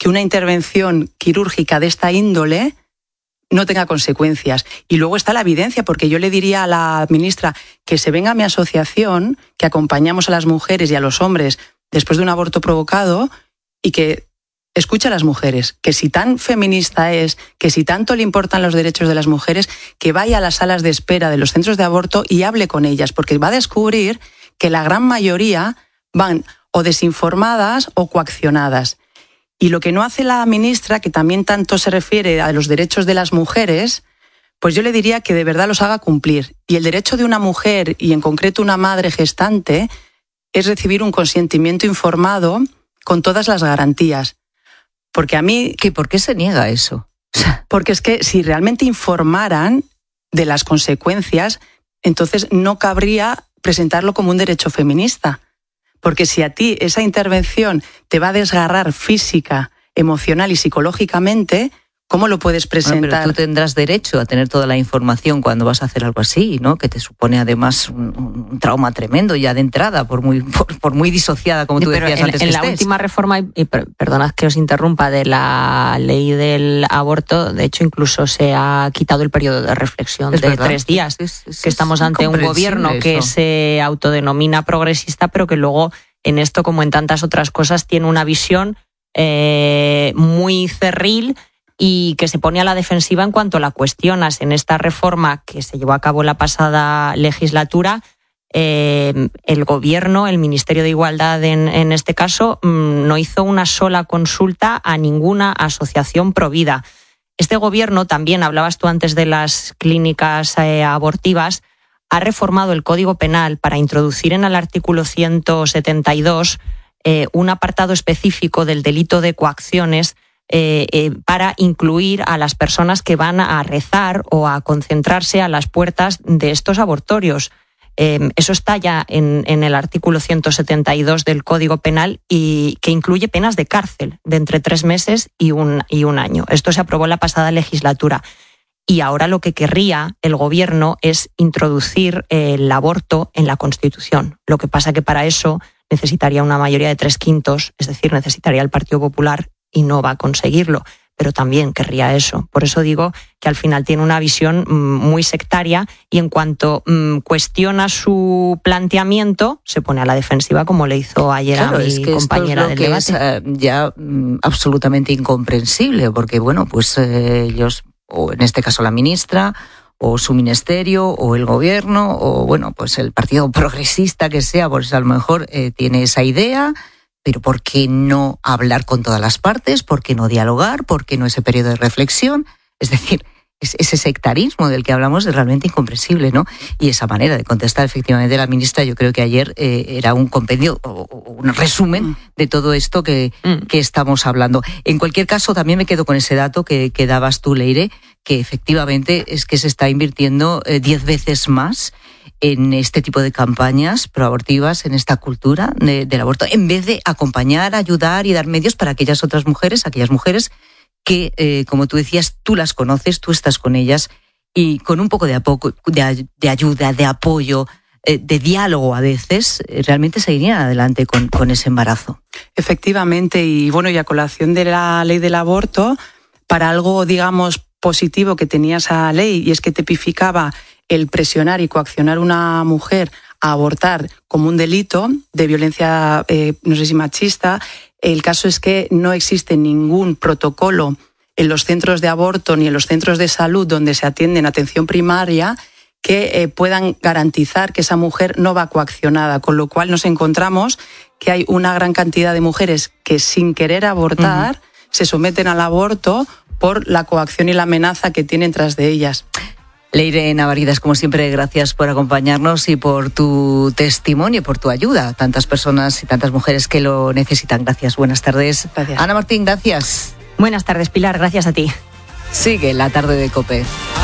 una intervención quirúrgica de esta índole no tenga consecuencias. Y luego está la evidencia, porque yo le diría a la ministra que se venga a mi asociación, que acompañamos a las mujeres y a los hombres después de un aborto provocado, y que escuche a las mujeres, que si tan feminista es, que si tanto le importan los derechos de las mujeres, que vaya a las salas de espera de los centros de aborto y hable con ellas, porque va a descubrir que la gran mayoría van o desinformadas o coaccionadas. Y lo que no hace la ministra, que también tanto se refiere a los derechos de las mujeres, pues yo le diría que de verdad los haga cumplir. Y el derecho de una mujer, y en concreto una madre gestante, es recibir un consentimiento informado con todas las garantías. Porque a mí... ¿Por qué se niega eso? Porque es que si realmente informaran de las consecuencias, entonces no cabría presentarlo como un derecho feminista. Porque si a ti esa intervención te va a desgarrar física, emocional y psicológicamente, ¿cómo lo puedes presentar? Bueno, pero tú tendrás derecho a tener toda la información cuando vas a hacer algo así, ¿no? Que te supone además un trauma tremendo ya de entrada, por muy disociada, como tú decías antes que estés. En la última reforma, y perdonad que os interrumpa, de la ley del aborto, de hecho incluso se ha quitado el periodo de reflexión de 3 días. Que estamos ante un gobierno que se autodenomina progresista, pero que luego en esto, como en tantas otras cosas, tiene una visión muy cerril y que se pone a la defensiva en cuanto la cuestionas. En esta reforma que se llevó a cabo la pasada legislatura, el gobierno, el Ministerio de Igualdad en este caso, no hizo una sola consulta a ninguna asociación provida. Este gobierno, también hablabas tú antes de las clínicas abortivas, ha reformado el Código Penal para introducir en el artículo 172 un apartado específico del delito de coacciones para incluir a las personas que van a rezar o a concentrarse a las puertas de estos abortorios. Eso está ya en el artículo 172 del Código Penal, y que incluye penas de cárcel de entre 3 meses y un año. Esto se aprobó en la pasada legislatura. Y ahora lo que querría el gobierno es introducir el aborto en la Constitución. Lo que pasa que para eso necesitaría una mayoría de 3/5, es decir, necesitaría el Partido Popular, y no va a conseguirlo, pero también querría eso. Por eso digo que al final tiene una visión muy sectaria, y en cuanto cuestiona su planteamiento, se pone a la defensiva, como le hizo ayer a mi compañera del debate. Esto es ya absolutamente incomprensible, porque bueno, pues ellos, o en este caso la ministra, o su ministerio, o el gobierno, o bueno, pues el partido progresista que sea, pues a lo mejor tiene esa idea. Pero ¿por qué no hablar con todas las partes? ¿Por qué no dialogar? ¿Por qué no ese periodo de reflexión? Es decir, ese sectarismo del que hablamos es realmente incomprensible, ¿no? Y esa manera de contestar efectivamente la ministra, yo creo que ayer era un compendio o un resumen de todo esto que estamos hablando. En cualquier caso, también me quedo con ese dato que dabas tú, Leire, que efectivamente es que se está invirtiendo 10 veces más en este tipo de campañas proabortivas, en esta cultura del aborto, en vez de acompañar, ayudar y dar medios para aquellas otras mujeres, aquellas mujeres que, como tú decías, tú las conoces, tú estás con ellas, y con un poco de ayuda, de apoyo, de diálogo a veces, realmente se irían adelante con ese embarazo. Efectivamente, y bueno, y a colación de la ley del aborto, para algo, digamos, positivo que tenía esa ley, y es que tipificaba el presionar y coaccionar a una mujer a abortar como un delito de violencia, no sé si machista. El caso es que no existe ningún protocolo en los centros de aborto ni en los centros de salud donde se atienden atención primaria que puedan garantizar que esa mujer no va coaccionada, con lo cual nos encontramos que hay una gran cantidad de mujeres que sin querer abortar se someten al aborto por la coacción y la amenaza que tienen tras de ellas. Leire Navaridas, como siempre, gracias por acompañarnos y por tu testimonio, por tu ayuda a tantas personas y tantas mujeres que lo necesitan. Gracias, buenas tardes. Gracias. Ana Martín, gracias. Buenas tardes, Pilar, gracias a ti. Sigue la tarde de COPE.